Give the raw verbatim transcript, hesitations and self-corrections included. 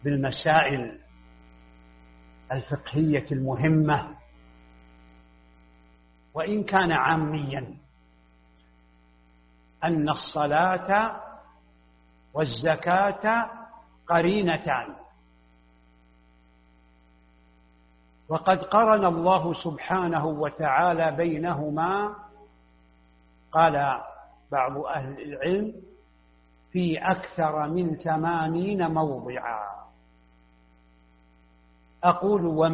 بالمسائل الفقهية المهمة، وإن كان عاميا، أن الصلاة والزكاة قرينتان، وقد قرن الله سبحانه وتعالى بينهما، قال بعض أهل العلم في أكثر من ثمانين موضعا. أقول